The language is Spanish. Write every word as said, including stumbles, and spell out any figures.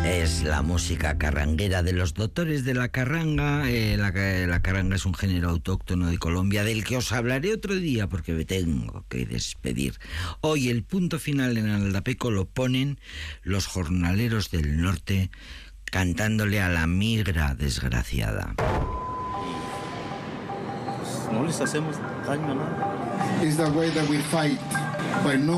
Es la música carranguera de los Doctores de la Carranga. Eh, la, la carranga es un género autóctono de Colombia del que os hablaré otro día porque me tengo que despedir. Hoy el punto final en Aldapeco lo ponen los jornaleros del norte cantándole a la migra desgraciada. No les hacemos daño a nada. It's the way that we fight, by no